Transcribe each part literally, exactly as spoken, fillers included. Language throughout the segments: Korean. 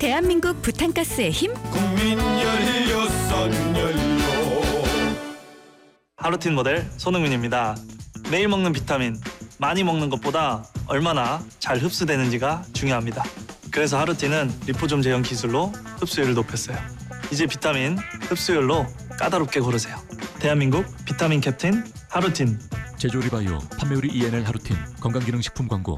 대한민국 부탄가스의 힘 국민 연료 선연료. 하루틴 모델 손흥민입니다. 매일 먹는 비타민, 많이 먹는 것보다 얼마나 잘 흡수되는지가 중요합니다. 그래서 하루틴은 리포좀 제형 기술로 흡수율을 높였어요. 이제 비타민 흡수율로 까다롭게 고르세요. 대한민국 비타민 캡틴 하루틴. 제조리 바이오, 판매우리 이엔엘 하루틴, 건강기능식품 광고.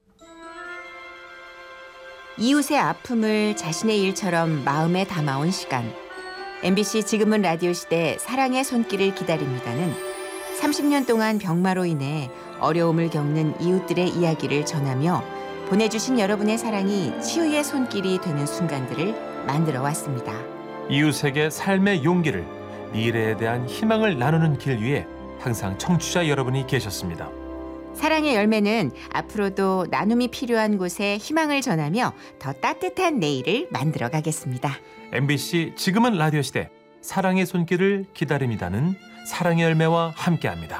이웃의 아픔을 자신의 일처럼 마음에 담아온 시간. 엠비씨 지금은 라디오 시대 사랑의 손길을 기다립니다는 삼십 년 동안 병마로 인해 어려움을 겪는 이웃들의 이야기를 전하며 보내주신 여러분의 사랑이 치유의 손길이 되는 순간들을 만들어 왔습니다. 이웃에게 삶의 용기를, 미래에 대한 희망을 나누는 길 위에 항상 청취자 여러분이 계셨습니다. 사랑의 열매는 앞으로도 나눔이 필요한 곳에 희망을 전하며 더 따뜻한 내일을 만들어 가겠습니다. 엠비씨 지금은 라디오 시대 사랑의 손길을 기다립니다는 사랑의 열매와 함께합니다.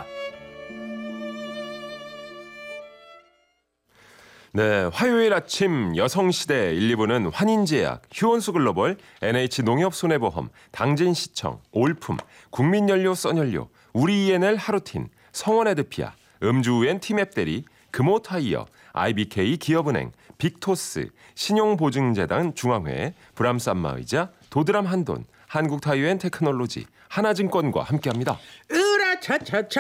네, 화요일 아침 여성시대 일, 이 부는 환인제약, 휴원수글로벌, 엔에이치농협손해보험, 당진시청, 올품, 국민연료 써연료, 우리 이엔엘 하루틴, 성원에드피아, 음주우엔 티맵대리, 금호타이어, 아이비케이 기업은행, 빅토스, 신용보증재단 중앙회, 브람산마의자, 도드람 한돈, 한국타이어앤테크놀로지, 하나증권과 함께합니다. 으라차차차.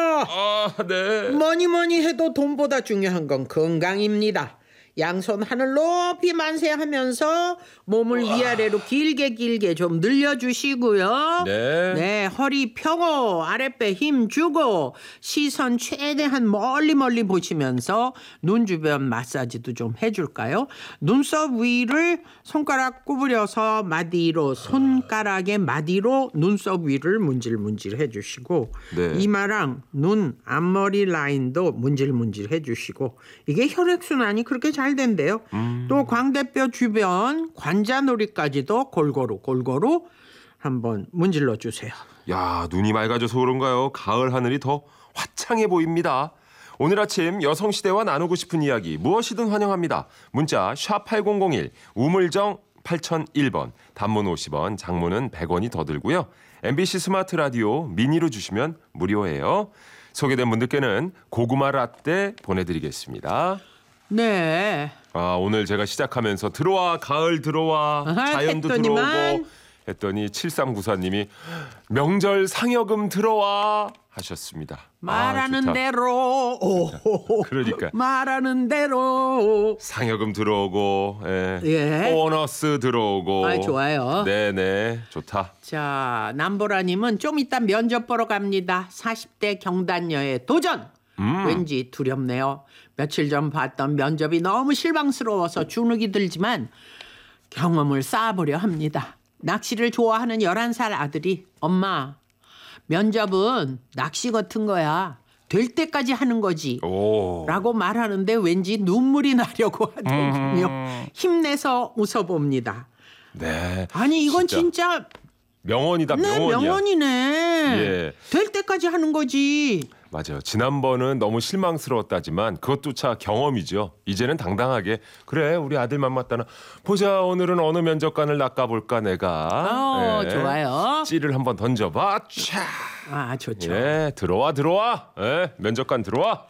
아, 네. 뭐니 뭐니 해도 돈보다 중요한 건 건강입니다. 양손 하늘 높이 만세하면서 몸을 우와. 위아래로 길게 길게 좀 늘려주시고요. 네. 네, 허리 펴고 아랫배 힘 주고 시선 최대한 멀리 멀리 보시면서 눈 주변 마사지도 좀 해줄까요? 눈썹 위를 손가락 구부려서 마디로 손가락의 마디로 눈썹 위를 문질문질 해주시고 네. 이마랑 눈 앞머리 라인도 문질문질 해주시고 이게 혈액순환이 그렇게 잘 잘 된대요. 음. 또 광대뼈 주변 관자놀이까지도 골고루 골고루 한번 문질러 주세요. 야, 눈이 맑아져서 그런가요? 가을 하늘이 더 화창해 보입니다. 오늘 아침 여성시대와 나누고 싶은 이야기 무엇이든 환영합니다. 문자 샵 팔공공일, 우물정 팔공공일 번, 단문 오십 원, 장문은 백 원이 더 들고요. 엠비씨 스마트 라디오 미니로 주시면 무료예요. 소개된 분들께는 고구마 라떼 보내드리겠습니다. 네. 아, 오늘 제가 시작하면서 들어와 가을 들어와 아하, 자연도 했더니만. 들어오고 했더니 칠삼구사님이 명절 상여금 들어와 하셨습니다. 말하는 아, 대로 그러니까 말하는 대로 상여금 들어오고 예. 예. 보너스 들어오고 아, 좋아요. 네네 좋다. 자, 남보라님은 좀 이따 면접 보러 갑니다. 사십 대 경단녀의 도전. 음. 왠지 두렵네요. 며칠 전 봤던 면접이 너무 실망스러워서 주눅이 들지만 경험을 쌓아보려 합니다. 낚시를 좋아하는 열한 살 아들이 엄마, 면접은 낚시 같은 거야. 될 때까지 하는 거지. 오. 라고 말하는데 왠지 눈물이 나려고 하더군요. 음. 힘내서 웃어봅니다. 네. 아니 이건 진짜, 진짜 명언이다. 네, 명언이야. 명언이네. 예. 될 때까지 하는 거지. 맞아요. 지난번은 너무 실망스러웠다지만 그것조차 경험이죠. 이제는 당당하게 그래 우리 아들 만났다나 보자 오늘은 어느 면접관을 낚아볼까 내가. 어, 예. 좋아요. 찌를 한번 던져봐. 촤. 아 좋죠. 예, 들어와 들어와. 예, 면접관 들어와.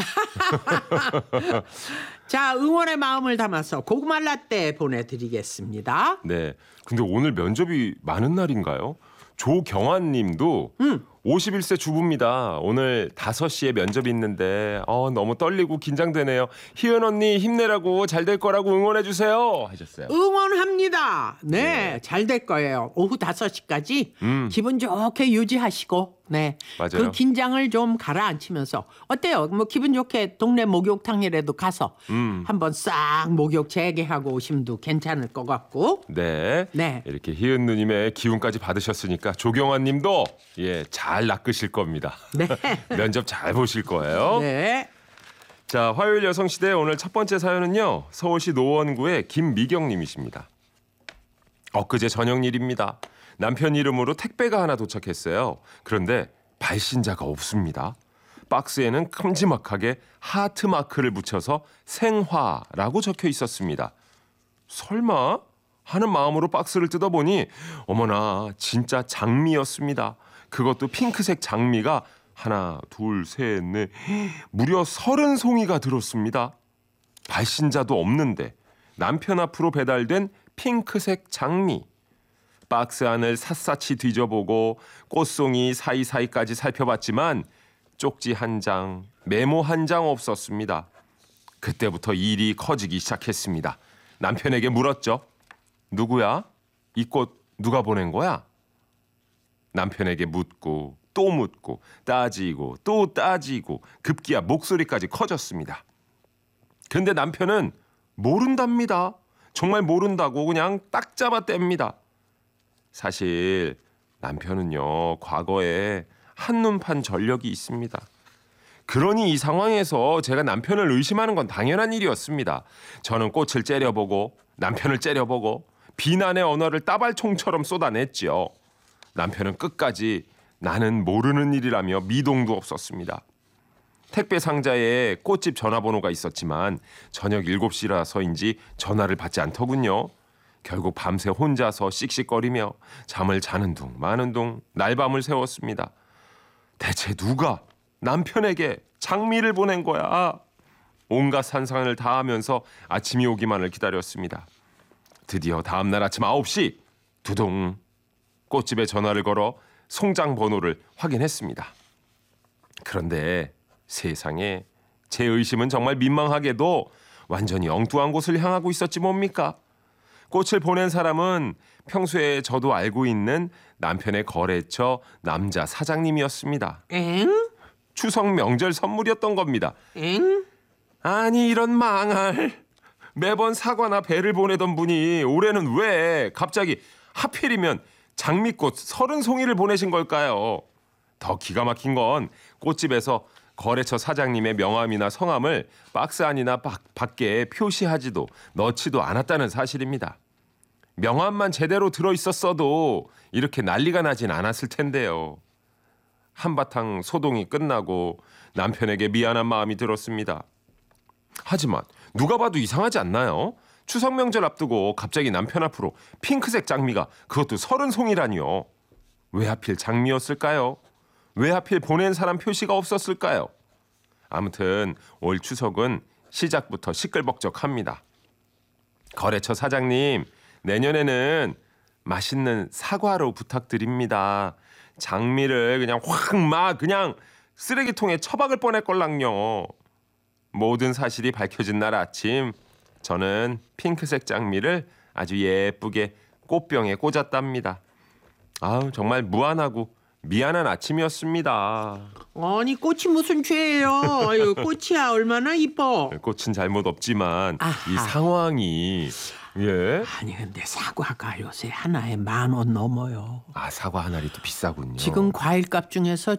자, 응원의 마음을 담아서 고구마 라떼 보내드리겠습니다. 네. 근데 오늘 면접이 많은 날인가요? 조경환 님도 음. 오십일 세 주부입니다. 오늘 다섯 시에 면접이 있는데 어, 너무 떨리고 긴장되네요. 희은 언니 힘내라고 잘 될 거라고 응원해 주세요 하셨어요. 응원합니다. 네, 네. 잘 될 거예요. 오후 다섯 시까지 음. 기분 좋게 유지하시고 네, 맞아요. 그 긴장을 좀 가라앉히면서 어때요? 뭐 기분 좋게 동네 목욕탕이라도 가서 음. 한번 싹 목욕 재개하고 오심도 괜찮을 것 같고. 네, 네. 이렇게 희은 누님의 기운까지 받으셨으니까 조경환 님도 예, 잘 낚으실 겁니다. 네. 면접 잘 보실 거예요. 네. 자, 화요일 여성시대 오늘 첫 번째 사연은요. 서울시 노원구의 김미경 님이십니다. 엊그제 저녁 일입니다. 남편 이름으로 택배가 하나 도착했어요. 그런데 발신자가 없습니다. 박스에는 큼지막하게 하트 마크를 붙여서 생화라고 적혀 있었습니다. 설마 하는 마음으로 박스를 뜯어보니 어머나 진짜 장미였습니다. 그것도 핑크색 장미가 하나, 둘, 셋, 넷 무려 서른 송이가 들었습니다. 발신자도 없는데 남편 앞으로 배달된 핑크색 장미. 박스 안을 샅샅이 뒤져보고 꽃송이 사이사이까지 살펴봤지만 쪽지 한 장, 메모 한 장 없었습니다. 그때부터 일이 커지기 시작했습니다. 남편에게 물었죠. 누구야? 이 꽃 누가 보낸 거야? 남편에게 묻고 또 묻고 따지고 또 따지고 급기야 목소리까지 커졌습니다. 근데 남편은 모른답니다. 정말 모른다고 그냥 딱 잡아 뗍니다. 사실 남편은요 과거에 한눈판 전력이 있습니다. 그러니 이 상황에서 제가 남편을 의심하는 건 당연한 일이었습니다. 저는 꽃을 째려보고 남편을 째려보고 비난의 언어를 따발총처럼 쏟아냈죠. 남편은 끝까지 나는 모르는 일이라며 미동도 없었습니다. 택배 상자에 꽃집 전화번호가 있었지만 저녁 일곱 시라서인지 전화를 받지 않더군요. 결국 밤새 혼자서 씩씩거리며 잠을 자는 둥 마는 둥 날밤을 새웠습니다. 대체 누가 남편에게 장미를 보낸 거야? 온갖 산상을 다 하면서 아침이 오기만을 기다렸습니다. 드디어 다음날 아침 아홉 시 두둥 꽃집에 전화를 걸어 송장 번호를 확인했습니다. 그런데 세상에 제 의심은 정말 민망하게도 완전히 엉뚱한 곳을 향하고 있었지 뭡니까? 꽃을 보낸 사람은 평소에 저도 알고 있는 남편의 거래처 남자 사장님이었습니다. 엥? 추석 명절 선물이었던 겁니다. 엥? 아니 이런 망할. 매번 사과나 배를 보내던 분이 올해는 왜 갑자기 하필이면 장미꽃 서른 송이를 보내신 걸까요? 더 기가 막힌 건 꽃집에서 거래처 사장님의 명함이나 성함을 박스 안이나 박, 밖에 표시하지도 넣지도 않았다는 사실입니다. 명함만 제대로 들어있었어도 이렇게 난리가 나진 않았을 텐데요. 한바탕 소동이 끝나고 남편에게 미안한 마음이 들었습니다. 하지만 누가 봐도 이상하지 않나요? 추석 명절 앞두고 갑자기 남편 앞으로 핑크색 장미가 그것도 서른 송이라니요. 왜 하필 장미였을까요? 왜 하필 보낸 사람 표시가 없었을까요? 아무튼 올 추석은 시작부터 시끌벅적합니다. 거래처 사장님, 내년에는 맛있는 사과로 부탁드립니다. 장미를 그냥 확 막 그냥 쓰레기통에 처박을 뻔했걸랑요. 모든 사실이 밝혀진 날 아침 저는 핑크색 장미를 아주 예쁘게 꽃병에 꽂았답니다. 아우 정말 무안하고 미안한 아침이었습니다. 아니 꽃이 무슨 죄예요? 아유 꽃이야 얼마나 이뻐. 꽃은 잘못 없지만 아하. 이 상황이 예. 아니 근데 사과가 요새 하나에 만 원 넘어요. 아 사과 한 알이 또 비싸군요. 지금 과일값 중에서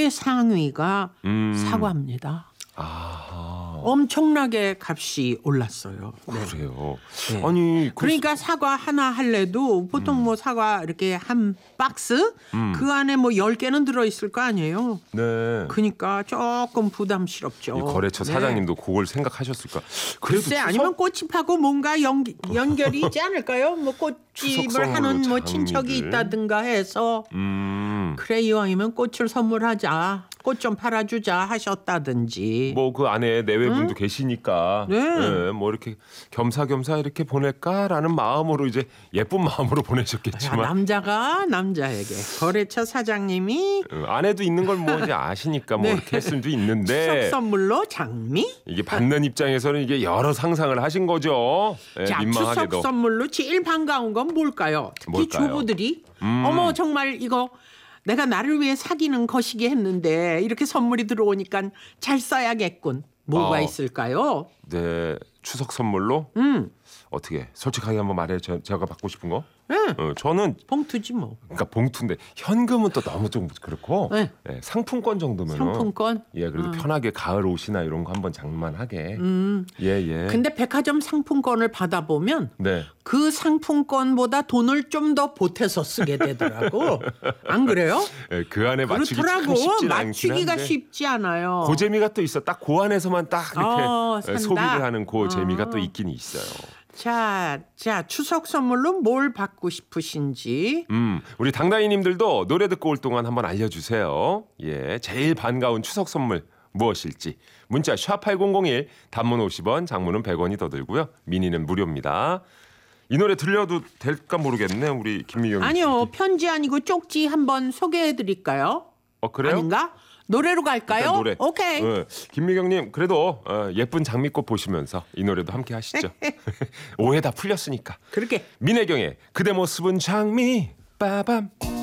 최상위가 음. 사과입니다. 아 엄청나게 값이 올랐어요. 네. 그래요. 네. 아니 그 그러니까 사과 하나 할래도 보통 뭐 사과 이렇게 한 박스 음. 그 안에 뭐 열 개는 들어 있을 거 아니에요. 네. 그러니까 조금 부담스럽죠. 이 거래처 네. 사장님도 그걸 생각하셨을까? 그래도 글쎄 추석? 아니면 꽃집하고 뭔가 연, 연결이 있지 않을까요? 뭐 추석 꽃집을 선물로 하는 뭐 장미를. 친척이 있다든가 해서 음. 그래 이왕이면 꽃을 선물하자. 꽃 좀 팔아주자 하셨다든지. 뭐 그 안에 내외분도 계시니까 네. 예, 뭐 이렇게 겸사겸사 이렇게 보낼까라는 마음으로 이제 예쁜 마음으로 야, 보내셨겠지만 남자가 남자에게 거래처 사장님이 어, 아내도 있는 걸 뭐 이제 아시니까 뭐 네. 이렇게 했을 수도 있는데 추석 선물로 장미? 이게 받는 입장에서는 이게 여러 상상을 하신 거죠. 예, 자, 민망하게도. 추석 선물로 제일 반가운 건 뭘까요? 특히 뭘까요? 주부들이 음. 어머 정말 이거 내가 나를 위해 사귀는 것이기 했는데 이렇게 선물이 들어오니까 잘 써야겠군. 뭐가 어. 있을까요? 네, 추석 선물로 음, 어떻게 솔직하게 한번 말해 저, 제가 받고 싶은 거? 네, 어, 저는 봉투지 뭐. 그러니까 봉투인데 현금은 또 너무 좀 그렇고 네. 예, 상품권 정도면 상품권. 예 그래도 어. 편하게 가을 옷이나 이런 거 한번 장만하게 음. 예 예. 근데 백화점 상품권을 받아보면 네. 그 상품권보다 돈을 좀 더 보태서 쓰게 되더라고. 안 그래요? 예, 그 안에 맞추기 그렇더라고. 참 쉽지 않긴 맞추기가 한데 쉽지 않아요. 그 재미가 또 있어. 딱 그 안에서만 딱 이렇게 어, 예, 산다. 소비를 하는 그 재미가 어. 또 있긴 있어요. 자, 자, 추석 선물로 뭘 받고 싶으신지. 음, 우리 당당이님들도 노래 듣고 올 동안 한번 알려주세요. 예, 제일 반가운 추석 선물 무엇일지. 문자 샵팔공공일, 단문 오십 원, 장문은 백 원이 더 들고요. 미니는 무료입니다. 이 노래 들려도 될까 모르겠네, 우리 김미경. 아니요, 편지 아니고 쪽지 한번 소개해드릴까요? 어, 그래요? 아닌가? 노래로 갈까요? 일단 노래. 오케이. 어, 김미경님 그래도 어, 예쁜 장미꽃 보시면서 이 노래도 함께 하시죠. 오해 다 풀렸으니까. 그렇게. 민혜경의 그대 모습은 장미 빠밤.